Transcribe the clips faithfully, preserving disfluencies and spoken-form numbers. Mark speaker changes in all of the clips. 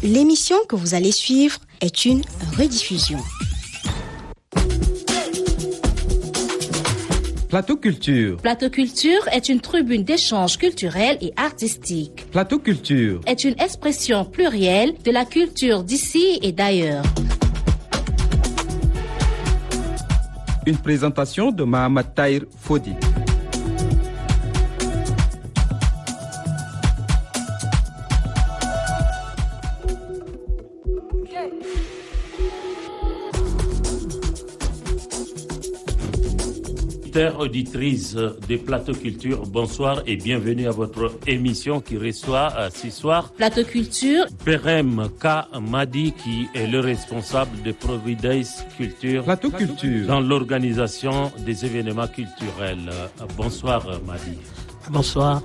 Speaker 1: L'émission que vous allez suivre est une rediffusion.
Speaker 2: Plateau Culture.
Speaker 3: Plateau Culture est une tribune d'échange culturel et artistique.
Speaker 2: Plateau Culture
Speaker 3: est une expression plurielle de la culture d'ici et d'ailleurs.
Speaker 2: Une présentation de Mahamat Tahir Fodi.
Speaker 4: Chères auditrices des Plateau Culture, bonsoir et bienvenue à votre émission qui reçoit euh, ce soir
Speaker 3: Plateau Culture
Speaker 4: Berem K. Madi qui est le responsable de Providence Culture
Speaker 2: Plateau Culture
Speaker 4: dans l'organisation des événements culturels. Euh, bonsoir Madi.
Speaker 5: Bonsoir.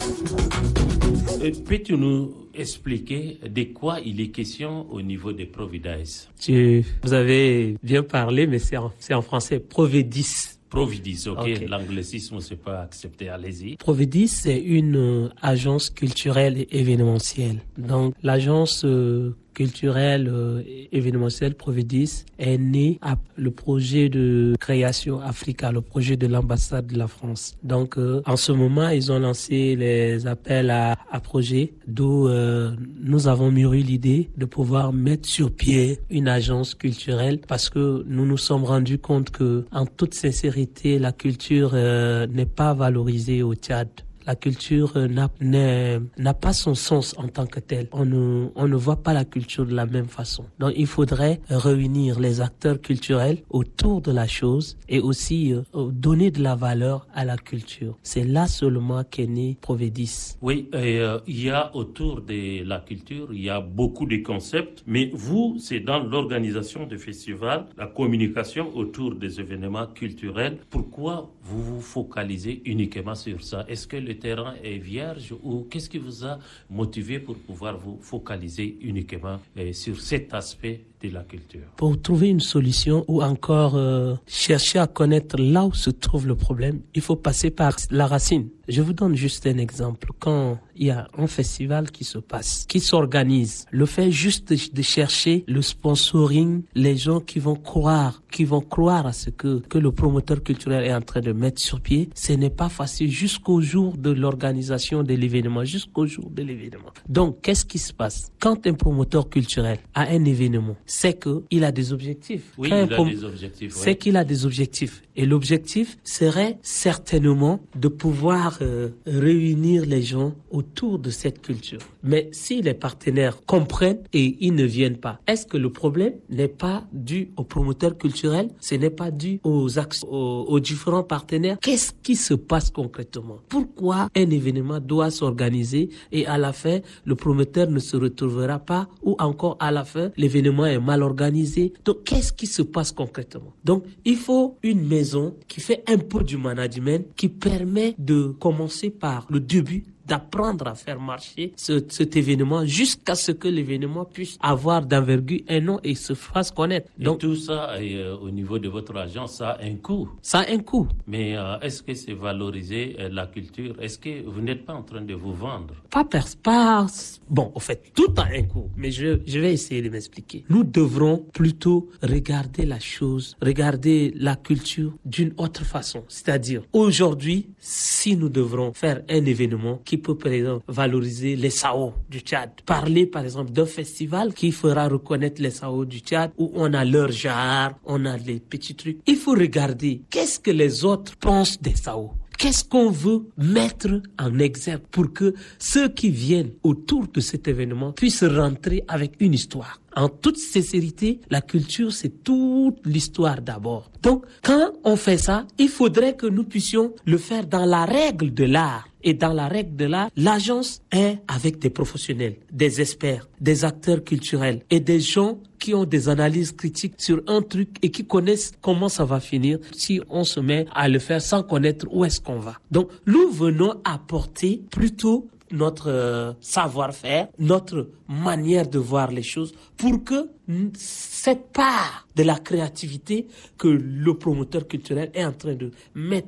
Speaker 4: Euh, peux-tu nous expliquer de quoi il est question au niveau de Providence?
Speaker 5: Tu, vous avez bien parlé, mais c'est en, c'est en français, Providis.
Speaker 4: Providis, ok.
Speaker 5: Okay.
Speaker 4: L'anglicisme, c'est pas accepté, allez-y.
Speaker 5: Providis, c'est une euh, agence culturelle et événementielle. Donc, l'agence euh, culturelle euh, et événementielle Providis est née à le projet de création Africa, le projet de l'ambassade de la France. Donc, euh, en ce moment, ils ont lancé les appels à, à projets, d'où euh, nous avons mûri l'idée de pouvoir mettre sur pied une agence culturelle parce que nous nous sommes rendus compte que, en toute sincérité, la culture euh, n'est pas valorisée au Tchad. La culture euh, n'a, n'a, n'a pas son sens en tant que telle. On ne, on ne voit pas la culture de la même façon. Donc, il faudrait réunir les acteurs culturels autour de la chose et aussi euh, donner de la valeur à la culture. C'est là seulement qu'est né Providis.
Speaker 4: Oui, et, euh, il y a autour de la culture, il y a beaucoup de concepts, mais vous, c'est dans l'organisation des festivals, la communication autour des événements culturels. Pourquoi vous vous focalisez uniquement sur ça? Est-ce que le terrain est vierge ou qu'est-ce qui vous a motivé pour pouvoir vous focaliser uniquement eh, sur cet aspect de la culture?
Speaker 5: Pour trouver une solution ou encore euh, chercher à connaître là où se trouve le problème, il faut passer par la racine. Je vous donne juste un exemple. Quand il y a un festival qui se passe, qui s'organise, le fait juste de, de chercher le sponsoring, les gens qui vont croire, qui vont croire à ce que, que le promoteur culturel est en train de mettre sur pied, ce n'est pas facile jusqu'au jour de l'organisation de l'événement, jusqu'au jour de l'événement. Donc, qu'est-ce qui se passe? Quand un promoteur culturel a un événement, c'est qu'il a des objectifs.
Speaker 4: Oui,
Speaker 5: Quand
Speaker 4: il a
Speaker 5: prom-
Speaker 4: des objectifs.
Speaker 5: C'est
Speaker 4: ouais.
Speaker 5: qu'il a des objectifs. Et l'objectif serait certainement de pouvoir euh, réunir les gens autour de cette culture. Mais si les partenaires comprennent et ils ne viennent pas, est-ce que le problème n'est pas dû aux promoteurs culturels? Ce n'est pas dû aux, actions, aux, aux différents partenaires? Qu'est-ce qui se passe concrètement? Pourquoi un événement doit s'organiser et à la fin, le promoteur ne se retrouvera pas ou encore à la fin, l'événement est mal organisé? Donc, qu'est-ce qui se passe concrètement? Donc, il faut une maison qui fait un peu du management, qui permet de commencer par le début, d'apprendre à faire marcher ce, cet événement jusqu'à ce que l'événement puisse avoir d'envergure un nom et se fasse connaître.
Speaker 4: Et
Speaker 5: Donc,
Speaker 4: tout ça, euh, au niveau de votre agence, ça a un coût.
Speaker 5: Ça a un coût.
Speaker 4: Mais euh, est-ce que c'est valoriser euh, la culture? Est-ce que vous n'êtes pas en train de vous vendre?
Speaker 5: Pas pers, pas... Bon, en fait, tout a un coût. Mais je, je vais essayer de m'expliquer. Nous devrons plutôt regarder la chose, regarder la culture d'une autre façon. C'est-à-dire, aujourd'hui, si nous devrons faire un événement qui peut, par exemple, valoriser les Sao du Tchad, parler, par exemple, d'un festival qui fera reconnaître les Sao du Tchad, où on a leur jar, on a les petits trucs. Il faut regarder qu'est-ce que les autres pensent des Sao. Qu'est-ce qu'on veut mettre en exergue pour que ceux qui viennent autour de cet événement puissent rentrer avec une histoire? En toute sincérité, la culture, c'est toute l'histoire d'abord. Donc, quand on fait ça, il faudrait que nous puissions le faire dans la règle de l'art. Et dans la règle de l'art, l'agence est avec des professionnels, des experts, des acteurs culturels et des gens qui ont des analyses critiques sur un truc et qui connaissent comment ça va finir si on se met à le faire sans connaître où est-ce qu'on va. Donc, nous venons apporter plutôt notre euh, savoir-faire, notre manière de voir les choses pour que cette part de la créativité que le promoteur culturel est en train de mettre